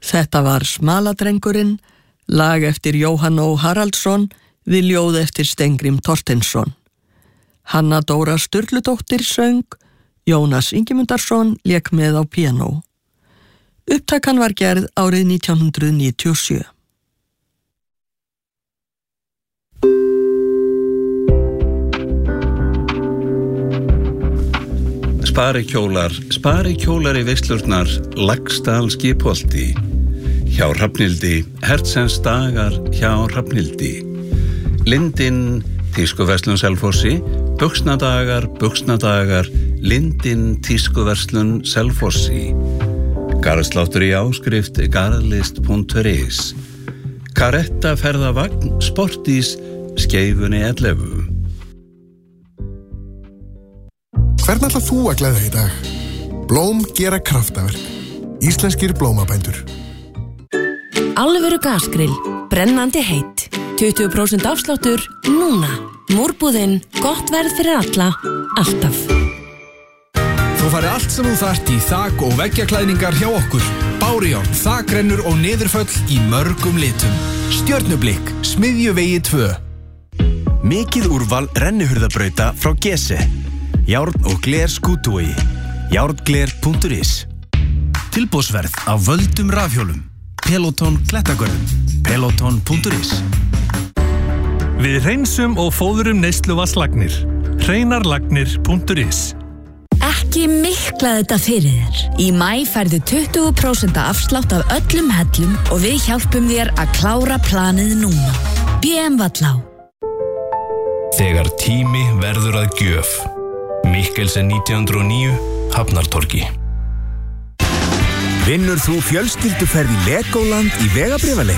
Þetta var Smaladrengurinn, lag eftir Jóhann Ó. Haraldsson við ljóð eftir Steingrim Thorsteinsson. Hanna Dóra Sturludóttir söng, Jónas Ingimundarsson lék með á píanó. Upptakan var gerð árið 1997. Sparikjólar í veislurnar, Laxdal skipholti, hjá Hrafnhildi, Hertsens dagar hjá Hrafnhildi, Lindinn, tískuverslun Selfossi, buxnadagar, Lindinn, tískuverslun Selfossi, Garðsláttur í áskrift, garðlist.is, Karetta ferðavagn, Sportís, Skeifunni 11. Hvern ætlar þú að gleðja í dag? Blóm gera kraftaverk. Íslenskir blómabændur. Alvöru gasgrill, brennandi heitt, 20% afsláttur núna. Múrbúðinn, gott verð fyrir alla, alltaf. Þú fari allt sem þú þarft í þak- og veggjaklæðningar hjá okkur. Bárujárn, þakrennur og niðurföll í mörgum litum. Stjörnublikk, Smiðjuvegi 2. Mikið úrval rennihurðabrauta frá Gese. Járn og gler skútuvogi. Járngler.is. Tilboðsverð á völdum rafhjólum. Peloton klettagörðum. Peloton.is. Við hreinsum og fóðurum neysluvatnslagnir. Hreinarlagnir.is. Ekki mikla þetta fyrir þér. Í maí færðu 20% afslátt af öllum hellum og við hjálpum þér að klára planið núna. BM Vallá. Þegar tími verður að gjöf. Mikkelsen 1909, Hafnartorgi. Vinnur þú fjölskylduferð í Legoland í vegabréfaleik?